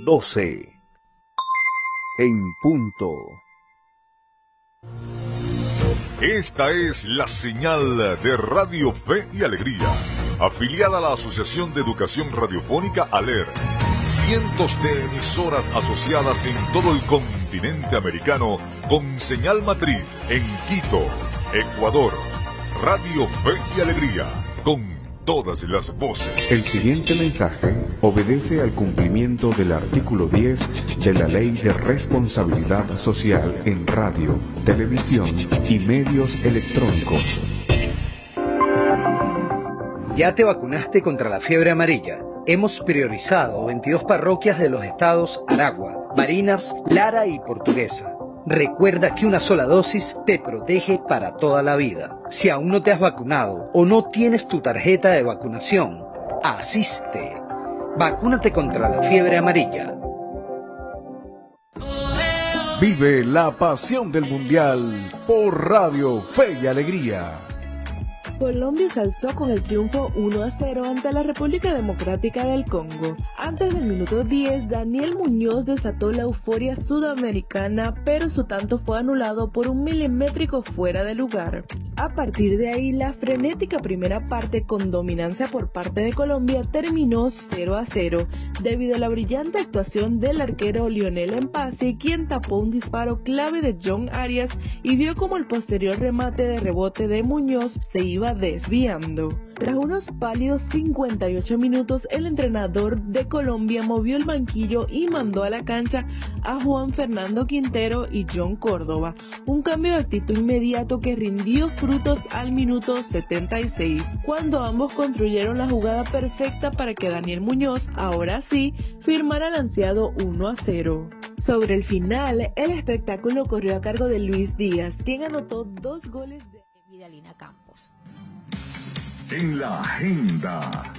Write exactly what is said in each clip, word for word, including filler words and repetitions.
doce. En punto. Esta es la señal de Radio Fe y Alegría, afiliada a la Asociación de Educación Radiofónica ALER. Cientos de emisoras asociadas en todo el continente americano con señal matriz en Quito, Ecuador. Radio Fe y Alegría, con todas las voces. El siguiente mensaje obedece al cumplimiento del artículo diez de la Ley de Responsabilidad Social en Radio, Televisión y Medios Electrónicos. ¿Ya te vacunaste contra la fiebre amarilla? Hemos priorizado veintidós parroquias de los estados Aragua, Barinas, Lara y Portuguesa. Recuerda que una sola dosis te protege para toda la vida. Si aún no te has vacunado o no tienes tu tarjeta de vacunación, asiste. Vacúnate contra la fiebre amarilla. Vive la pasión del Mundial por Radio Fe y Alegría. Colombia se alzó con el triunfo uno a cero ante la República Democrática del Congo. Antes del minuto diez, Daniel Muñoz desató la euforia sudamericana, pero su tanto fue anulado por un milimétrico fuera de lugar. A partir de ahí, la frenética primera parte con dominancia por parte de Colombia terminó cero a cero, debido a la brillante actuación del arquero Lionel Empasi, quien tapó un disparo clave de John Arias y vio como el posterior remate de rebote de Muñoz se iba desviando. Tras unos pálidos cincuenta y ocho minutos, el entrenador de Colombia movió el banquillo y mandó a la cancha a Juan Fernando Quintero y John Córdoba, un cambio de actitud inmediato que rindió frutos al minuto setenta y seis, cuando ambos construyeron la jugada perfecta para que Daniel Muñoz, ahora sí, firmara el ansiado uno a cero. Sobre el final, el espectáculo corrió a cargo de Luis Díaz, quien anotó dos goles de Vidalina Campos. En la agenda.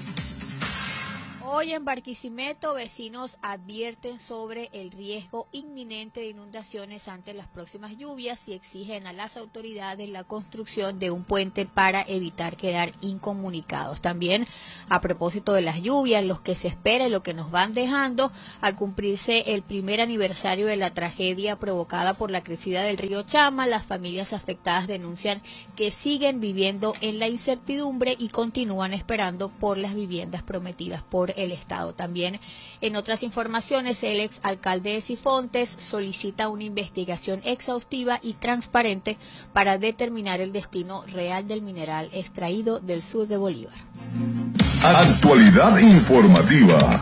Hoy en Barquisimeto, vecinos advierten sobre el riesgo inminente de inundaciones ante las próximas lluvias y exigen a las autoridades la construcción de un puente para evitar quedar incomunicados. También, a propósito de las lluvias, los que se espera y lo que nos van dejando, al cumplirse el primer aniversario de la tragedia provocada por la crecida del río Chama, las familias afectadas denuncian que siguen viviendo en la incertidumbre y continúan esperando por las viviendas prometidas por el Estado. También, en otras informaciones, el ex alcalde de Sifontes solicita una investigación exhaustiva y transparente para determinar el destino real del mineral extraído del sur de Bolívar. Actualidad informativa.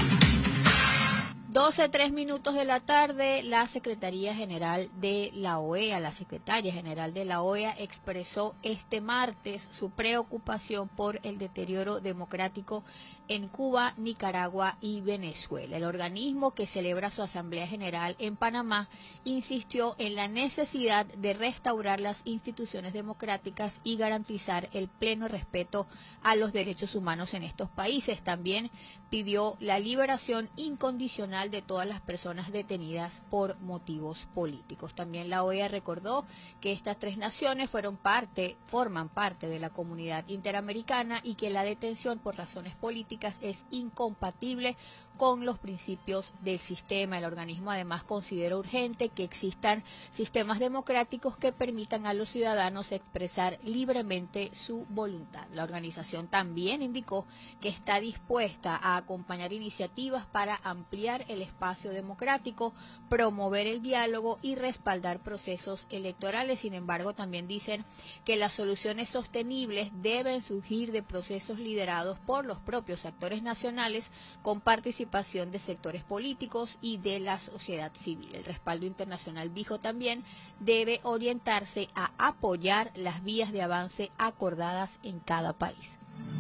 doce, tres minutos de la tarde, la Secretaría General de la O E A, la Secretaria General de la O E A expresó este martes su preocupación por el deterioro democrático en Cuba, Nicaragua y Venezuela. El organismo, que celebra su Asamblea General en Panamá, insistió en la necesidad de restaurar las instituciones democráticas y garantizar el pleno respeto a los derechos humanos en estos países. También pidió la liberación incondicional de todas las personas detenidas por motivos políticos. También la O E A recordó que estas tres naciones fueron parte, forman parte de la comunidad interamericana y que la detención por razones políticas es incompatible con los principios del sistema. El organismo además considera urgente que existan sistemas democráticos que permitan a los ciudadanos expresar libremente su voluntad. La organización también indicó que está dispuesta a acompañar iniciativas para ampliar el espacio democrático, promover el diálogo y respaldar procesos electorales. Sin embargo, también dicen que las soluciones sostenibles deben surgir de procesos liderados por los propios actores nacionales con participación de sectores políticos y de la sociedad civil. El respaldo internacional, dijo también, debe orientarse a apoyar las vías de avance acordadas en cada país.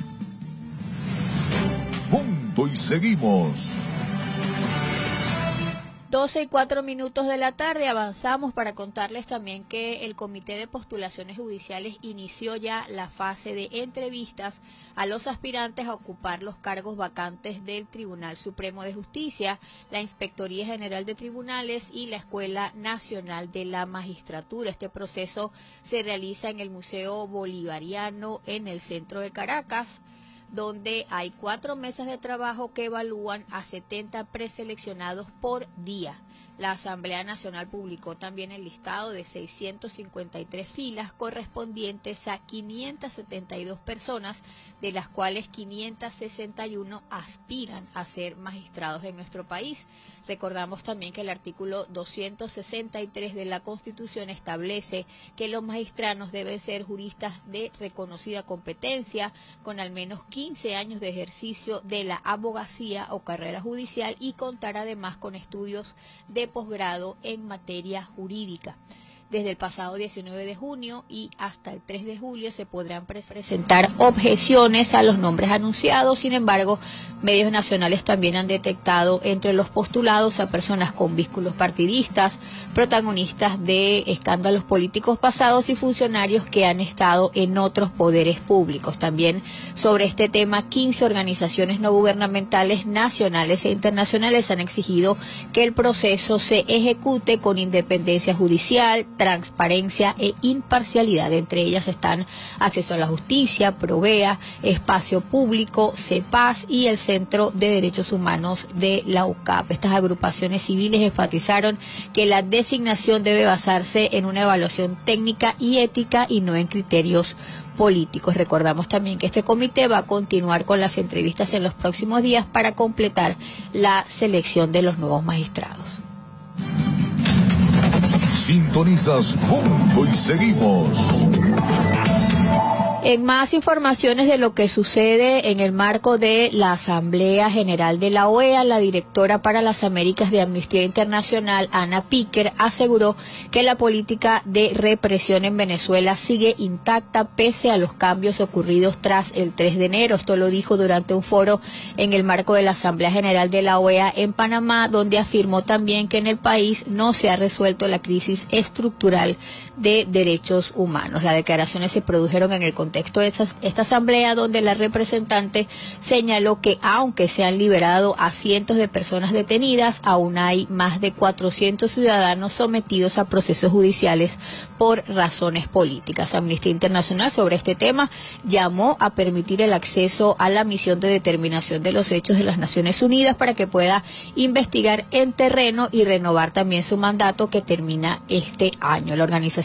Punto y seguimos. doce y cuatro minutos de la tarde, avanzamos para contarles también que el Comité de Postulaciones Judiciales inició ya la fase de entrevistas a los aspirantes a ocupar los cargos vacantes del Tribunal Supremo de Justicia, la Inspectoría General de Tribunales y la Escuela Nacional de la Magistratura. Este proceso se realiza en el Museo Bolivariano en el centro de Caracas. donde hay cuatro mesas de trabajo que evalúan a setenta preseleccionados por día. La Asamblea Nacional publicó también el listado de seiscientas cincuenta y tres filas correspondientes a quinientas setenta y dos personas, de las cuales quinientas sesenta y uno aspiran a ser magistrados en nuestro país. Recordamos también que el artículo doscientos sesenta y tres de la Constitución establece que los magistrados deben ser juristas de reconocida competencia, con al menos quince años de ejercicio de la abogacía o carrera judicial y contar además con estudios de posgrado en materia jurídica. Desde el pasado diecinueve de junio y hasta el tres de julio se podrán presentar objeciones a los nombres anunciados. Sin embargo, medios nacionales también han detectado entre los postulados a personas con vínculos partidistas, protagonistas de escándalos políticos pasados y funcionarios que han estado en otros poderes públicos. También sobre este tema, quince organizaciones no gubernamentales nacionales e internacionales han exigido que el proceso se ejecute con independencia judicial, transparencia e imparcialidad. Entre ellas están Acceso a la Justicia, Provea, Espacio Público, CEPAS y el Centro de Derechos Humanos de la U C A P. Estas agrupaciones civiles enfatizaron que la designación debe basarse en una evaluación técnica y ética y no en criterios políticos. Recordamos también que este comité va a continuar con las entrevistas en los próximos días para completar la selección de los nuevos magistrados. Sintonizas Punto y seguimos. En más informaciones de lo que sucede en el marco de la Asamblea General de la O E A, la directora para las Américas de Amnistía Internacional, Anna Picker, aseguró que la política de represión en Venezuela sigue intacta pese a los cambios ocurridos tras el tres de enero. Esto lo dijo durante un foro en el marco de la Asamblea General de la O E A en Panamá, donde afirmó también que en el país no se ha resuelto la crisis estructural de derechos humanos. Las declaraciones se produjeron en el contexto de esa, esta asamblea, donde la representante señaló que aunque se han liberado a cientos de personas detenidas, aún hay más de cuatrocientos ciudadanos sometidos a procesos judiciales por razones políticas. Amnistía Internacional sobre este tema llamó a permitir el acceso a la misión de determinación de los hechos de las Naciones Unidas para que pueda investigar en terreno y renovar también su mandato que termina este año. La organización